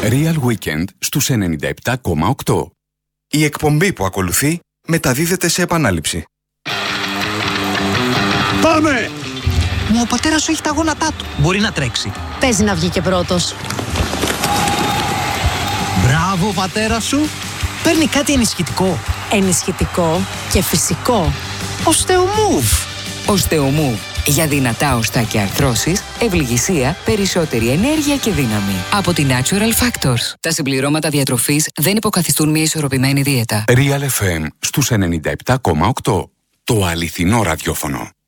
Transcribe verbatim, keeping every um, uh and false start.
Real Weekend στους ενενήντα επτά κόμμα οκτώ. Η εκπομπή που ακολουθεί μεταδίδεται σε επανάληψη. Πάμε! Μα ο πατέρας σου έχει τα γόνατά του. Μπορεί να τρέξει. Παίζει να βγει και πρώτος. Μπράβο, πατέρα σου. Παίρνει κάτι ενισχυτικό. Ενισχυτικό και φυσικό. Οστεομούβ. Οστεομούβ. Για δυνατά οστά και αρθρώσεις, ευληγησία, περισσότερη ενέργεια και δύναμη. Από τη Natural Factors. Τα συμπληρώματα διατροφής δεν υποκαθιστούν μια ισορροπημένη δίαιτα. Real εφ εμ στους ενενήντα επτά κόμμα οκτώ. Το αληθινό ραδιόφωνο.